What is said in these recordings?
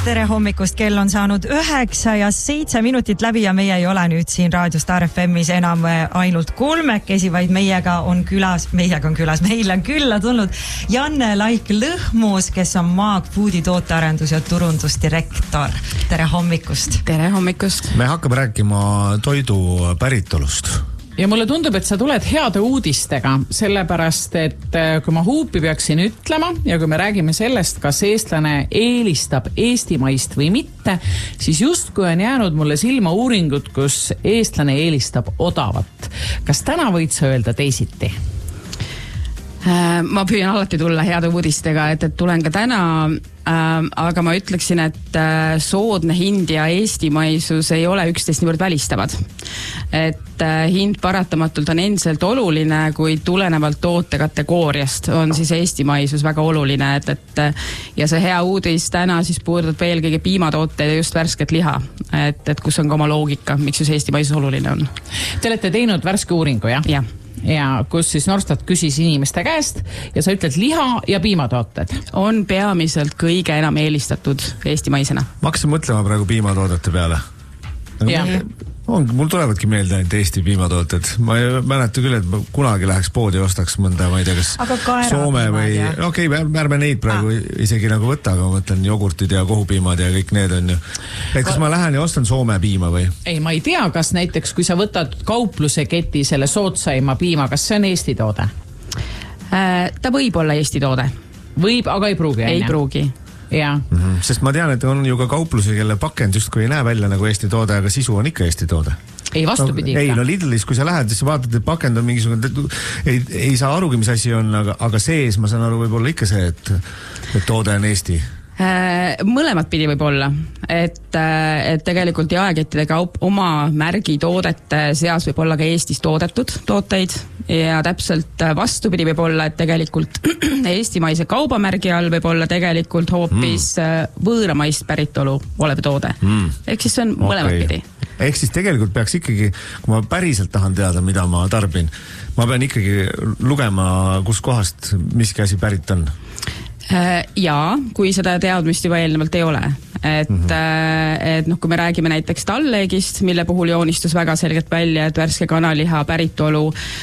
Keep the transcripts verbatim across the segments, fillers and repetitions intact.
tere hommikust, kell on saanud üheksa ja seitse minutit läbi ja meie ei ole nüüd siin Raadio Star F M-is enam ainult kolmekesi, vaid meiega on külas, meiega on külas, meil on külla tulnud Janne Laik-Lõhmus, kes on Maag Foodi tootearendus- ja turundusdirektor. Tere hommikust. Tere hommikust. Me hakkame rääkima toidu päritolust. Ja mulle tundub, et sa tuled heade uudistega, sellepärast, et kui ma huupi peaksin ütlema ja kui me räägime sellest, kas eestlane eelistab eestimaist või mitte, siis just kui on jäänud mulle silma uuringud, kus eestlane eelistab odavat. Kas täna võid sa öelda teisiti? Ma püüan alati tulla heade uudistega, et, et tulen ka täna, äh, aga ma ütleksin, et äh, soodne hind ja eestimaisus ei ole üksteist niivõrd välistavad. Et äh, hind paratamatult on endiselt oluline, kui tulenevalt tootekategooriast on siis eestimaisus väga oluline. Et, et, ja see hea uudis täna siis puudutab eelkõige piimatooteid ja just värsket liha, et, et kus on ka oma loogika, miks just eestimaisus oluline on. Te olete teinud värske uuringu, jah? Jah. Ja kus siis Norstat küsis inimeste käest ja sa ütled liha ja piimatooted. On peamiselt kõige enam eelistatud eestimaisena. Ma hakkasin mõtlema praegu piimatoodete peale. Ja. On, mul tulevadki meelde ainult Eesti piimatooted. Ma ei mäleta küll, et ma kunagi läheks poodi ja ostaks mõnda, ma ei tea, kas Soome või... Okei, okay, ärme neid praegu ah. isegi nagu võtta, aga ma mõtlen jogurtid ja kohupiimad ja kõik need on ju. Et kas ma lähen ja ostan Soome piima või? Ei, ma ei tea, kas näiteks, kui sa võtad kaupluse keti selle sootsaima piima, kas see on Eesti toode? Äh, ta võib olla Eesti toode. Võib, aga ei pruugi. Ei pruugi. Ja. Mm-hmm. Sest ma tean, et on ju ka kauplusi, kelle pakend justkui ei näe välja nagu Eesti toode, aga sisu on ikka Eesti toode. Ei, vastupidi no, ikka. Ei, no Lidlis, kui sa lähed, siis vaatad, et pakend on mingisugune, ei, ei saa arugi, mis asi on, aga, aga sees ma saan aru võib-olla ikka see, et, et toode on Eesti. Mõlemat pidi võib olla, et, et tegelikult jaekettide kaup oma märgi toodete seas võib olla ka Eestis toodetud tooteid ja täpselt vastupidi võib olla, et tegelikult eestimaise kaubamärgi all võib olla tegelikult hoopis mm. võõramaist päritolu olev toode. Mm. Ehk siis see on okay. Mõlemat pidi. Ehk siis tegelikult peaks ikkagi, kui ma päriselt tahan teada, mida ma tarbin, ma pean ikkagi lugema, kus kohast miski asi pärit on. Jaa, kui seda teadmist juba eelnevalt ei ole. Et, mm-hmm. et noh, kui me räägime näiteks talleegist, mille puhul joonistus väga selgelt välja, et värske kanaliha päritolu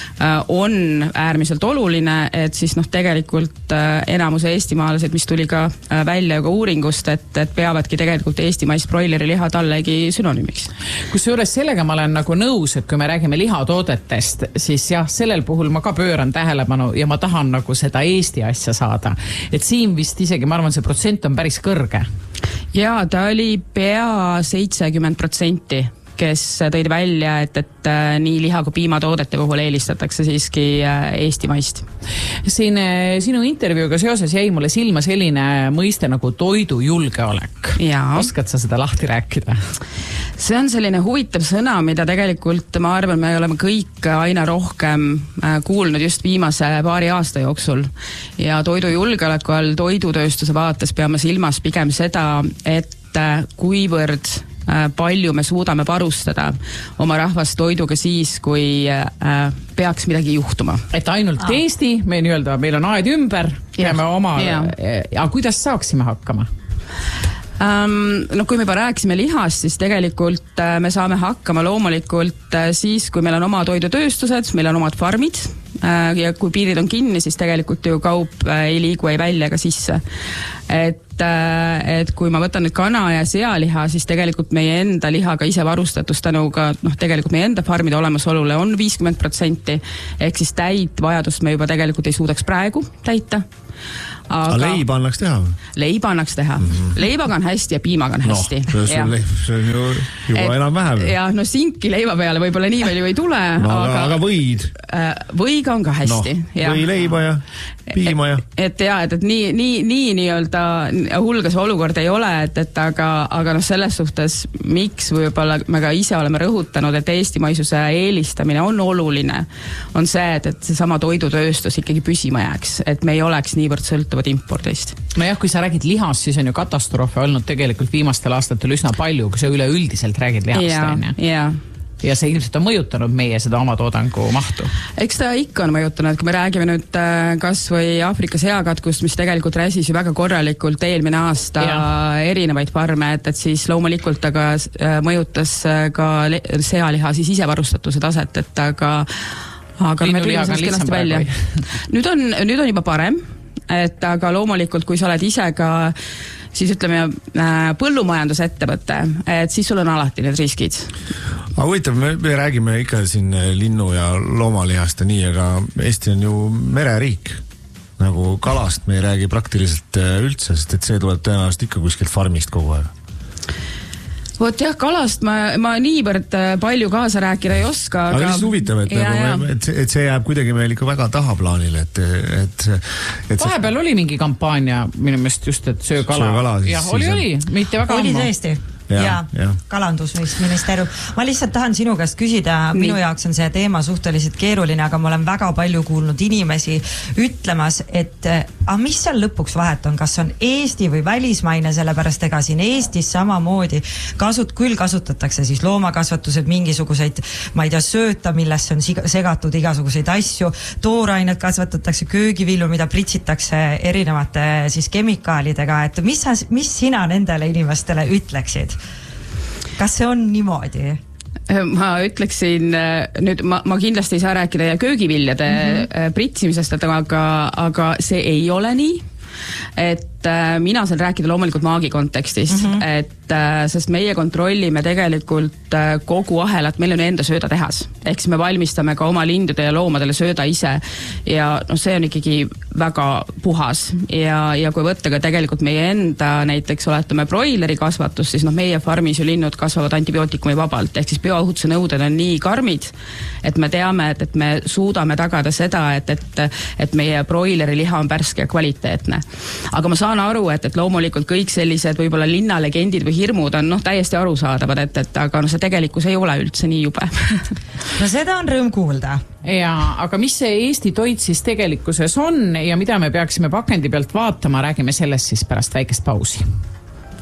on äärmiselt oluline, et siis noh, tegelikult enamuse eestimaalased, mis tuli ka välja ka uuringust, et, et peavadki tegelikult eestimaist broileri liha talleegi sünonüümiks. Kusjuures sellega ma olen nagu nõus, et kui me räägime lihatoodetest, siis jah, sellel puhul ma ka pööran tähelepanu ja ma tahan nagu seda Eesti asja saada. Et siin vist isegi, ma arvan, see protsent on päris kõrge. Jaa, ta oli pea seitsekümmend protsenti, kes tõid välja, et, et nii liha kui piimatoodete puhul eelistatakse siiski eestimaist. Siin sinu intervjuuga seoses jäi mulle silma selline mõiste nagu toidujulgeolek. Jaa. Oskad sa seda lahti rääkida? See on selline huvitav sõna, mida tegelikult ma arvan, me oleme kõik aina rohkem kuulnud just viimase paari aasta jooksul. Ja toidujulgeoleku all toidutööstuse vaates peame silmas pigem seda, et kuivõrd palju me suudame varustada oma rahvast toiduga siis, kui peaks midagi juhtuma. Et ainult ah. Eesti, me nii-öelda, meil on aed ümber, peame oma... Ja. ja kuidas saaksime hakkama? Um, no kui me juba rääkisime lihast, siis tegelikult uh, me saame hakkama loomulikult uh, siis, kui meil on oma toidutööstused, meil on omad farmid uh, ja kui piirid on kinni, siis tegelikult ju kaup uh, ei liigu ei välja ega sisse. Et, uh, et kui ma võtan nüüd kana ja sealiha, siis tegelikult meie enda lihaga ise varustatus tänuga, noh tegelikult meie enda farmide olemasolule on viiskümmend protsenti, ehk siis täit vajadust me juba tegelikult ei suudaks praegu täita. Aga leiba annaks teha? Leiba annaks teha. Mm-hmm. Leibaga on hästi ja piimaga on hästi. No, see on, leib, see on ju juba et, enam vähem. Ja, no sinki leiba peale võib-olla nii palju ei tule. No, aga, aga võid? Võiga on ka hästi. No, ja. Või leiba ja piima ja... Et, et jah, et, et nii, nii, nii nii-öelda hulgas olukord ei ole, et, et aga, aga noh, selles suhtes, miks võib-olla me ka ise oleme rõhutanud, et eestimaisuse eelistamine on oluline, on see, et, et see sama toidutööstus ikkagi püsima jääks, et me ei oleks niivõrd sõltuvad impordist. No jah, kui sa räägid lihast, siis on ju katastroofe olnud tegelikult viimastel aastatel üsna palju, kui sa üleüldiselt räägid lihast. Ja, ja. ja see ilmselt on mõjutanud meie seda oma toodangu mahtu. Eks ta ikka on mõjutanud, kui me räägime nüüd kas või Aafrika seakatkust, mis tegelikult räsis ju väga korralikult eelmine aasta ja. erinevaid farme, et, et siis loomulikult aga mõjutas ka sealiha siis isevarustatuse taset, et aga aga me tulime sellest kenasti välja. nüüd, on, nüüd on juba parem, et aga loomulikult, kui sa oled ise ka siis ütleme põllumajandusettevõte, et siis sul on alati need riskid. Aga huvitav, me, me räägime ikka siin linnu ja loomalihast ja nii, aga Eesti on ju mereriik. Nagu kalast me ei räägi praktiliselt üldse, sest et see tuleb tõenäoliselt ikka kuskilt farmist kogu aeg. Vot jah, kalast ma, ma niivõrd palju kaasa rääkida ei oska. Aga, aga lihtsalt huvitav, et, ja, nagu me, et, et see jääb kuidagi meil ikka väga tahaplaanile, et, et, et vahepeal see... oli mingi kampaania minu meelest just, et söö kala. Söö kala jah, oli, oli, mitte väga oli ammu. Tõesti. ja, ja, ja. kalandusministeerium. Ma lihtsalt tahan sinu käest küsida, minu jaoks on see teema suhteliselt keeruline, aga ma olen väga palju kuulnud inimesi ütlemas, et aga mis seal lõpuks vahet on, kas on Eesti või välismaine, sellepärast ega siin Eestis samamoodi kasut, küll kasutatakse siis loomakasvatused mingisuguseid, ma ei tea, sööta, millesse on segatud igasuguseid asju, toorainet kasvatatakse, köögivilju, mida pritsitakse erinevate siis kemikaalidega, et mis, mis sina nendele inimestele ütleksid? Kas see on niimoodi? Ma ütleksin, nüüd ma, ma kindlasti ei saa rääkida ja köögiviljade mm-hmm. pritsimisest, aga, aga see ei ole nii, et äh, mina saan rääkida loomulikult maagi kontekstist, mm-hmm. et äh, sest meie kontrollime tegelikult äh, kogu ahelat, meil on enda söödatehas, ehk siis me valmistame ka oma lindude ja loomadele sööda ise ja no see on ikkagi väga puhas ja, ja kui võtta ka tegelikult meie enda näiteks oletame broileri kasvatus, siis noh, meie farmis ju linnud kasvavad antibiootikumi vabalt, ehk siis bioohutuse nõuded on nii karmid, et me teame, et, et me suudame tagada seda, et, et, et meie broileri liha on pärske ja kvaliteetne. Aga ma saan aru, et, et loomulikult kõik sellised võib-olla linnalegendid või hirmud on noh, täiesti arusaadavad, et, et aga no see tegelikkus ei ole üldse nii jube. No seda on rõõm kuulda. Ja, aga mis see Eesti toit siis tegelikkuses on ja mida me peaksime pakendi pealt vaatama, räägime sellest siis pärast väikest pausi.